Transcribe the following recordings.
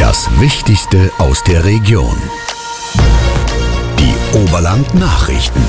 Das Wichtigste aus der Region. Die Oberland-Nachrichten.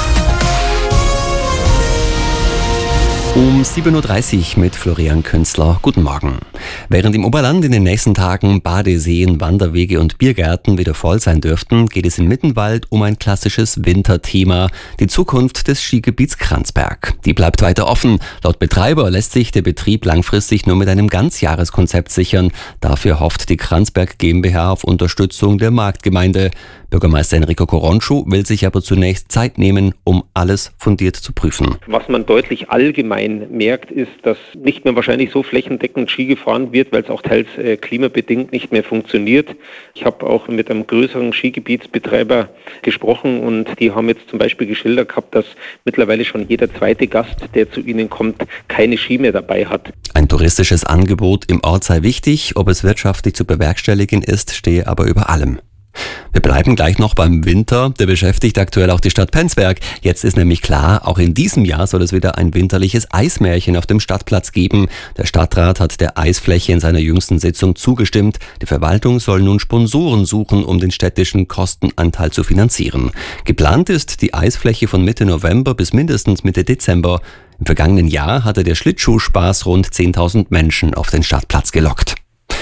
Um 7.30 Uhr mit Florian Künzler. Guten Morgen. Während im Oberland in den nächsten Tagen Badeseen, Wanderwege und Biergärten wieder voll sein dürften, geht es in Mittenwald um ein klassisches Winterthema, die Zukunft des Skigebiets Kranzberg. Die bleibt weiter offen. Laut Betreiber lässt sich der Betrieb langfristig nur mit einem Ganzjahreskonzept sichern. Dafür hofft die Kranzberg GmbH auf Unterstützung der Marktgemeinde. Bürgermeister Enrico Coroncio will sich aber zunächst Zeit nehmen, um alles fundiert zu prüfen. Was man deutlich allgemein merkt, ist, dass nicht mehr wahrscheinlich so flächendeckend Ski gefahren wird, weil es auch teils klimabedingt nicht mehr funktioniert. Ich habe auch mit einem größeren Skigebietsbetreiber gesprochen und die haben jetzt zum Beispiel geschildert gehabt, dass mittlerweile schon jeder zweite Gast, der zu ihnen kommt, keine Ski mehr dabei hat. Ein touristisches Angebot im Ort sei wichtig, ob es wirtschaftlich zu bewerkstelligen ist, stehe aber über allem. Wir bleiben gleich noch beim Winter, der beschäftigt aktuell auch die Stadt Penzberg. Jetzt ist nämlich klar, auch in diesem Jahr soll es wieder ein winterliches Eismärchen auf dem Stadtplatz geben. Der Stadtrat hat der Eisfläche in seiner jüngsten Sitzung zugestimmt. Die Verwaltung soll nun Sponsoren suchen, um den städtischen Kostenanteil zu finanzieren. Geplant ist die Eisfläche von Mitte November bis mindestens Mitte Dezember. Im vergangenen Jahr hatte der Schlittschuhspaß rund 10.000 Menschen auf den Stadtplatz gelockt.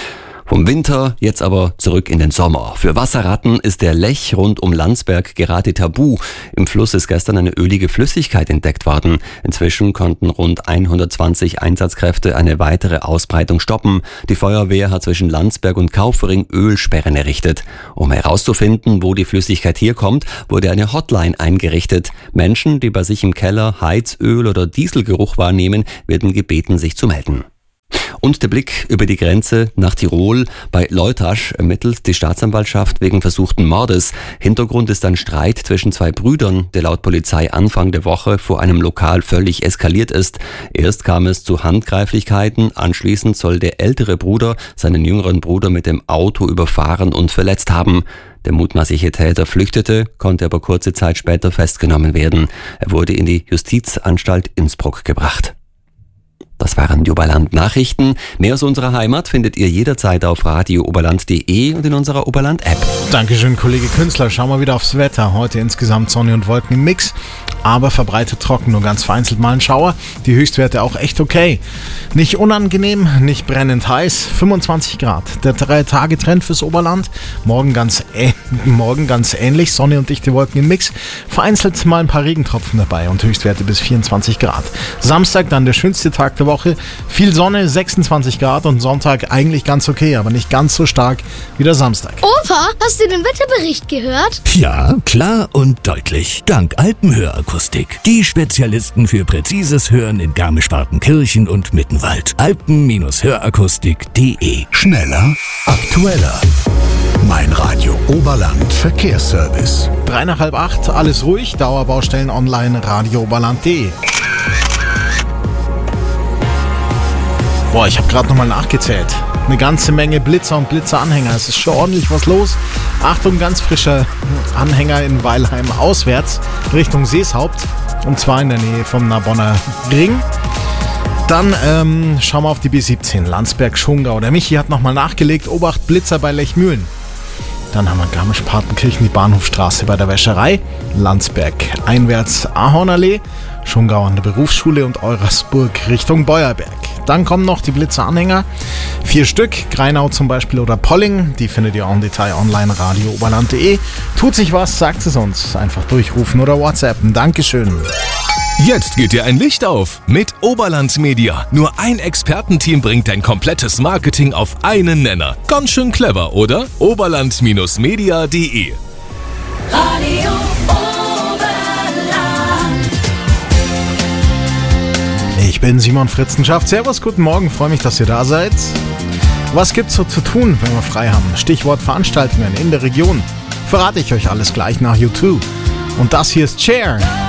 Vom Winter jetzt aber zurück in den Sommer. Für Wasserratten ist der Lech rund um Landsberg gerade tabu. Im Fluss ist gestern eine ölige Flüssigkeit entdeckt worden. Inzwischen konnten rund 120 Einsatzkräfte eine weitere Ausbreitung stoppen. Die Feuerwehr hat zwischen Landsberg und Kaufering Ölsperren errichtet. Um herauszufinden, wo die Flüssigkeit herkommt, wurde eine Hotline eingerichtet. Menschen, die bei sich im Keller Heizöl oder Dieselgeruch wahrnehmen, werden gebeten, sich zu melden. Und der Blick über die Grenze nach Tirol. Bei Leutasch ermittelt die Staatsanwaltschaft wegen versuchten Mordes. Hintergrund ist ein Streit zwischen zwei Brüdern, der laut Polizei Anfang der Woche vor einem Lokal völlig eskaliert ist. Erst kam es zu Handgreiflichkeiten, anschließend soll der ältere Bruder seinen jüngeren Bruder mit dem Auto überfahren und verletzt haben. Der mutmaßliche Täter flüchtete, konnte aber kurze Zeit später festgenommen werden. Er wurde in die Justizanstalt Innsbruck gebracht. Das waren die Oberland-Nachrichten. Mehr aus unserer Heimat findet ihr jederzeit auf radiooberland.de und in unserer Oberland-App. Dankeschön, Kollege Künzler. Schauen wir wieder aufs Wetter. Heute insgesamt Sonne und Wolken im Mix, aber verbreitet trocken, nur ganz vereinzelt mal ein Schauer. Die Höchstwerte auch echt okay. Nicht unangenehm, nicht brennend heiß, 25 Grad. Der 3-Tage-Trend fürs Oberland. Morgen ganz ähnlich, Sonne und dichte Wolken im Mix. Vereinzelt mal ein paar Regentropfen dabei und Höchstwerte bis 24 Grad. Samstag dann der schönste Tag der Woche. Viel Sonne, 26 Grad und Sonntag eigentlich ganz okay, aber nicht ganz so stark wie der Samstag. Opa, hast du den Wetterbericht gehört? Ja, klar und deutlich. Dank Alpenhörakustik. Die Spezialisten für präzises Hören in Garmisch-Partenkirchen und Mittenwald. Alpen-Hörakustik.de. Schneller, aktueller. Mein Radio Oberland Verkehrsservice. 7:53, alles ruhig. Dauerbaustellen online, radiooberland.de. Boah, ich habe gerade nochmal nachgezählt. Eine ganze Menge Blitzer und Blitzeranhänger. Es ist schon ordentlich was los. Achtung, ganz frischer Anhänger in Weilheim auswärts Richtung Seeshaupt. Und zwar in der Nähe vom Narbonner Ring. Dann schauen wir auf die B17, Landsberg-Schongau. Der Michi hat nochmal nachgelegt. Obacht, Blitzer bei Lechmühlen. Dann haben wir Garmisch-Partenkirchen, die Bahnhofstraße bei der Wäscherei. Landsberg einwärts Ahornallee. Schongau an der Berufsschule und Eurasburg Richtung Beuerberg. Dann kommen noch die Blitzeranhänger. 4 Stück, Greinau zum Beispiel oder Polling. Die findet ihr auch im Detail online, radiooberland.de. Tut sich was, sagt es uns. Einfach durchrufen oder WhatsAppen. Dankeschön. Jetzt geht dir ein Licht auf mit Oberland Media. Nur ein Expertenteam bringt dein komplettes Marketing auf einen Nenner. Ganz schön clever, oder? Oberland-media.de. Radio Oberland. Ich bin Simon Fritzenschaft. Servus, guten Morgen. Freue mich, dass ihr da seid. Was gibt's so zu tun, wenn wir frei haben? Stichwort Veranstaltungen in der Region. Verrate ich euch alles gleich nach U2. Und das hier ist Cher.